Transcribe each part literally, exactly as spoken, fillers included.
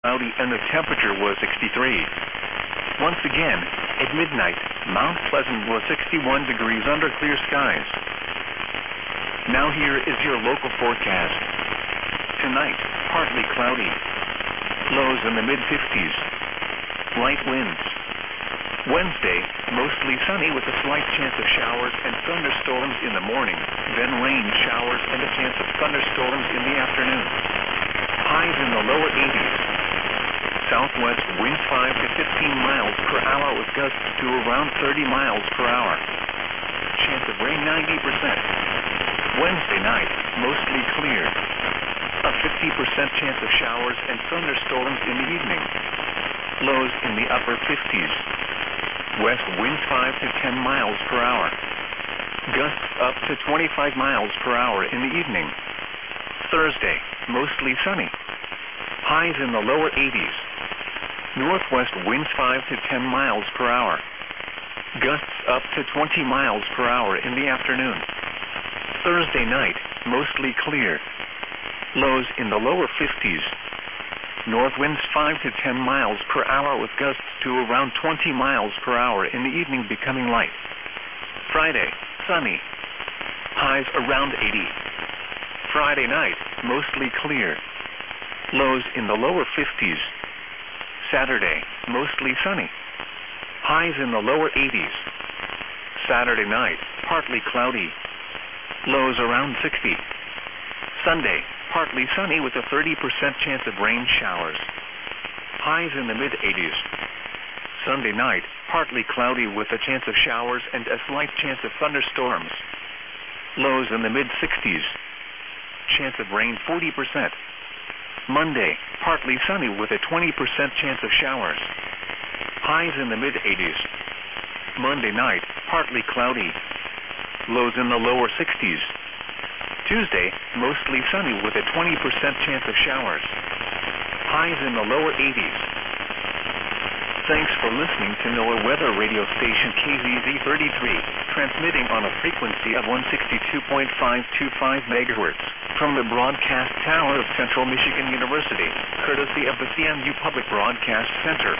Cloudy and the temperature was sixty-three. Once again, at midnight, Mount Pleasant was sixty-one degrees under clear skies. Now here is your local forecast. Tonight, partly cloudy. Lows in the mid fifties. Light winds. Wednesday, mostly sunny with a slight chance of showers and thunderstorms in the morning, then rain, showers, and a chance of thunderstorms in the afternoon. Highs in the lower eighties. Southwest winds five to fifteen miles per hour with gusts to around thirty miles per hour. Chance of rain ninety percent. Wednesday night, mostly clear. A fifty percent chance of showers and thunderstorms in the evening. Lows in the upper fifties. West winds five to ten miles per hour. Gusts up to twenty-five miles per hour in the evening. Thursday, mostly sunny. Highs in the lower eighties. Northwest winds five to ten miles per hour. Gusts up to twenty miles per hour in the afternoon. Thursday night, mostly clear. Lows in the lower fifties. North winds five to ten miles per hour with gusts to around twenty miles per hour in the evening, becoming light. Friday, sunny. Highs around eighty. Friday night, mostly clear. Lows in the lower fifties. Saturday, mostly sunny. Highs in the lower eighties. Saturday night, partly cloudy. Lows around sixty. Sunday, partly sunny with a thirty percent chance of rain showers. Highs in the mid eighties. Sunday night, partly cloudy with a chance of showers and a slight chance of thunderstorms. Lows in the mid sixties. Chance of rain forty percent. Monday, partly sunny with a twenty percent chance of showers. Highs in the mid eighties. Monday night, partly cloudy. Lows in the lower sixties. Tuesday, mostly sunny with a twenty percent chance of showers. Highs in the lower eighties. Thanks for listening to NOAA Weather Radio Station K Z Z thirty-three, transmitting on a frequency of one sixty-two point five two five megahertz from the broadcast tower of Central Michigan University, courtesy of the C M U Public Broadcast Center.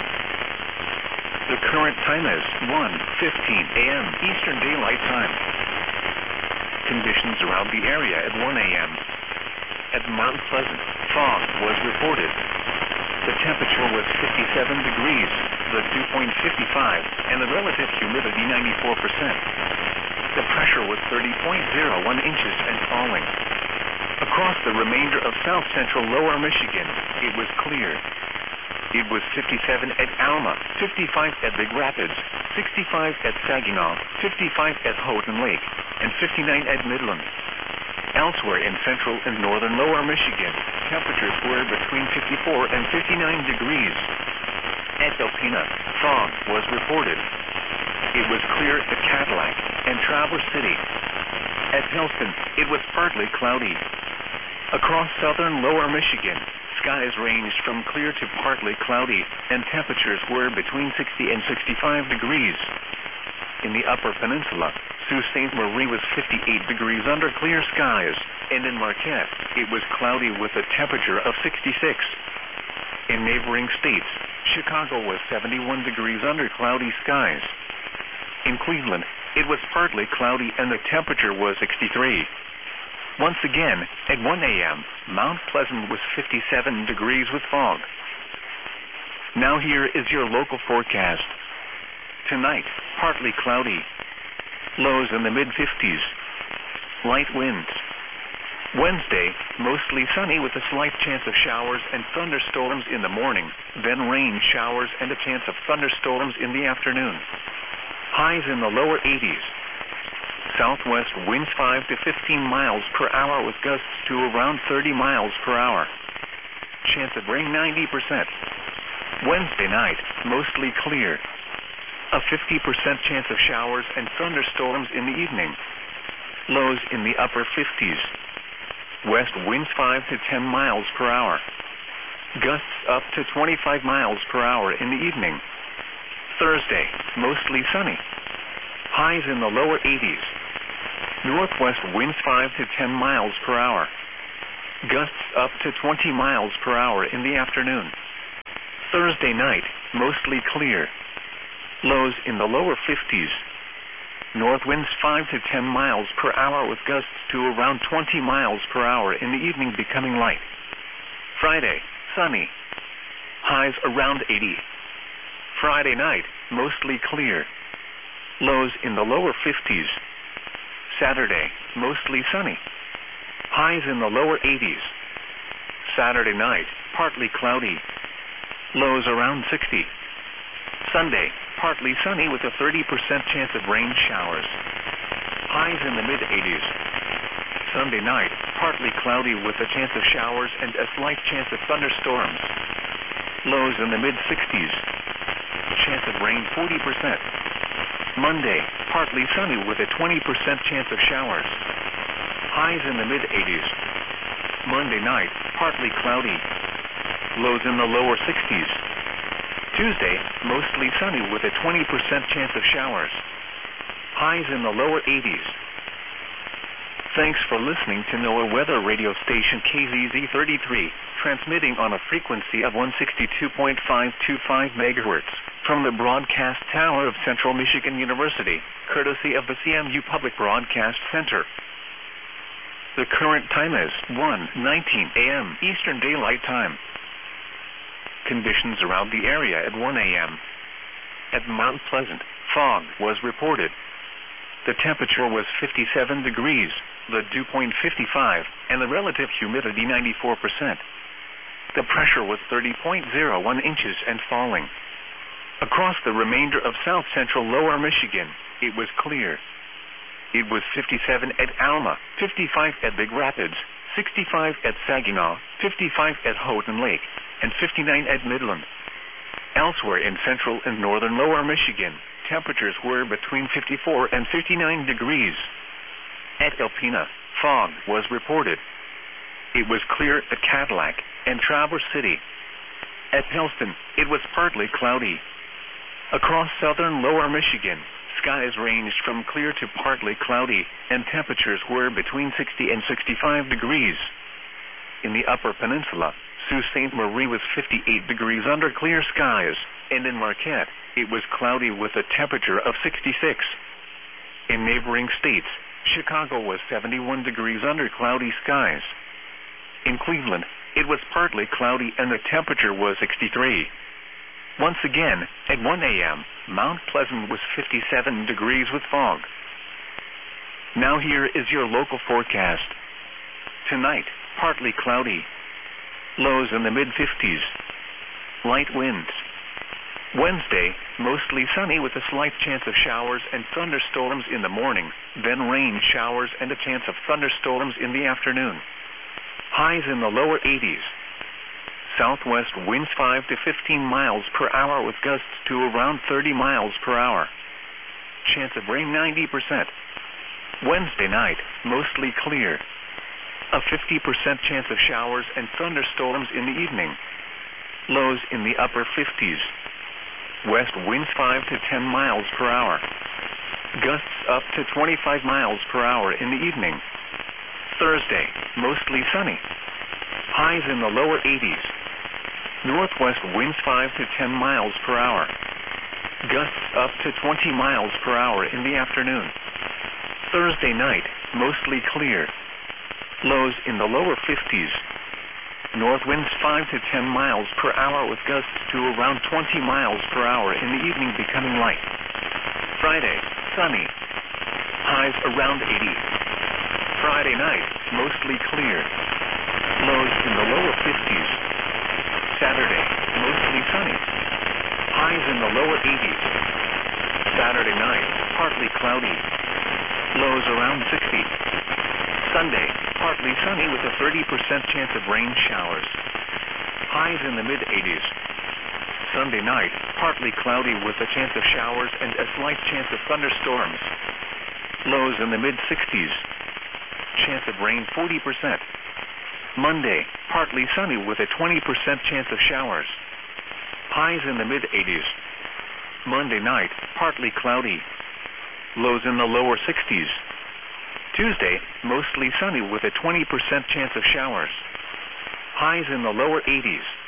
The current time is one fifteen a m Eastern Daylight Time. Conditions around the area at one a m At Mount Pleasant, fog was reported. The temperature was fifty-seven degrees, the dew point fifty-five, and the relative humidity ninety-four percent. The pressure was thirty point zero one inches and falling. Across the remainder of south central lower Michigan, it was clear. It was fifty-seven at Alma, fifty-five at Big Rapids, sixty-five at Saginaw, fifty-five at Houghton Lake, and fifty-nine at Midland. Elsewhere in central and northern lower Michigan, temperatures were between fifty-four and fifty-nine degrees. At Alpena, fog was reported. It was clear at Cadillac and Traverse City. At Helston, it was partly cloudy. Across southern lower Michigan, skies ranged from clear to partly cloudy, and temperatures were between sixty and sixty-five degrees. In the upper peninsula, Sault Ste. Marie was fifty-eight degrees under clear skies, and in Marquette, it was cloudy with a temperature of sixty-six. In neighboring states, Chicago was seventy-one degrees under cloudy skies. In Cleveland, it was partly cloudy and the temperature was sixty-three. Once again, at one a m, Mount Pleasant was fifty-seven degrees with fog. Now here is your local forecast. Tonight, partly cloudy. Lows in the mid fifties. Light winds. Wednesday, mostly sunny with a slight chance of showers and thunderstorms in the morning, then rain, showers, and a chance of thunderstorms in the afternoon. Highs in the lower eighties. Southwest winds five to fifteen miles per hour with gusts to around thirty miles per hour. Chance of rain ninety percent. Wednesday night, mostly clear. A fifty percent chance of showers and thunderstorms in the evening. Lows in the upper fifties. West winds five to ten miles per hour. Gusts up to twenty-five miles per hour in the evening. Thursday, mostly sunny. Highs in the lower eighties. Northwest winds five to ten miles per hour. Gusts up to twenty miles per hour in the afternoon. Thursday night, mostly clear. Lows in the lower fifties. North winds five to ten miles per hour with gusts to around twenty miles per hour in the evening becoming light. Friday, sunny. Highs around eighty. Friday night, mostly clear. Lows in the lower fifties. Saturday, mostly sunny. Highs in the lower eighties. Saturday night, partly cloudy. Lows around sixty. Sunday, partly sunny with a thirty percent chance of rain showers. Highs in the mid-eighties. Sunday night, partly cloudy with a chance of showers and a slight chance of thunderstorms. Lows in the mid-sixties. Chance of rain forty percent. Monday, partly sunny with a twenty percent chance of showers. Highs in the mid-eighties. Monday night, partly cloudy. Lows in the lower sixties. Tuesday, mostly sunny with a twenty percent chance of showers. Highs in the lower eighties. Thanks for listening to NOAA Weather Radio Station K Z Z thirty-three, transmitting on a frequency of one sixty-two point five two five megahertz from the broadcast tower of Central Michigan University, courtesy of the C M U Public Broadcast Center. The current time is one nineteen a m Eastern Daylight Time. Conditions around the area at one a m At Mount Pleasant, fog was reported. The temperature was fifty-seven degrees, the dew point fifty-five, and the relative humidity ninety-four percent. The pressure was thirty point zero one inches and falling. Across the remainder of south central lower Michigan, it was clear. It was fifty-seven at Alma, fifty-five at Big Rapids, sixty-five at Saginaw, fifty-five at Houghton Lake, and fifty-nine at Midland. Elsewhere in central and northern lower Michigan, temperatures were between fifty-four and fifty-nine degrees. At Alpena, fog was reported. It was clear at Cadillac and Traverse City. At Helston, it was partly cloudy. Across southern lower Michigan, skies ranged from clear to partly cloudy, and temperatures were between sixty and sixty-five degrees. In the upper peninsula, Sault Ste. Marie was fifty-eight degrees under clear skies, and in Marquette, it was cloudy with a temperature of sixty-six. In neighboring states, Chicago was seventy-one degrees under cloudy skies. In Cleveland, it was partly cloudy and the temperature was sixty-three. Once again, at one a m, Mount Pleasant was fifty-seven degrees with fog. Now here is your local forecast. Tonight, partly cloudy. Lows in the mid-fifties. Light winds. Wednesday, mostly sunny with a slight chance of showers and thunderstorms in the morning, then rain showers and a chance of thunderstorms in the afternoon. Highs in the lower eighties. Southwest winds five to fifteen miles per hour with gusts to around thirty miles per hour. Chance of rain ninety percent. Wednesday night, mostly clear. A fifty percent chance of showers and thunderstorms in the evening. Lows in the upper fifties. West winds five to ten miles per hour. Gusts up to twenty-five miles per hour in the evening. Thursday, mostly sunny. Highs in the lower eighties. Northwest winds five to ten miles per hour. Gusts up to twenty miles per hour in the afternoon. Thursday night, mostly clear. Lows in the lower fifties. North winds five to ten miles per hour with gusts to around twenty miles per hour in the evening becoming light. Friday, sunny. Highs around eighty. Friday night, mostly clear. Lows in the lower fifties. Saturday, mostly sunny. Highs in the lower eighties. Saturday night, partly cloudy. Lows around sixty. Sunday, partly sunny with a thirty percent chance of rain showers. Highs in the mid-eighties. Sunday night, partly cloudy with a chance of showers and a slight chance of thunderstorms. Lows in the mid-sixties. Chance of rain forty percent. Monday, partly sunny with a twenty percent chance of showers. Highs in the mid-eighties. Monday night, partly cloudy. Lows in the lower sixties. Tuesday, mostly sunny with a twenty percent chance of showers. Highs in the lower eighties.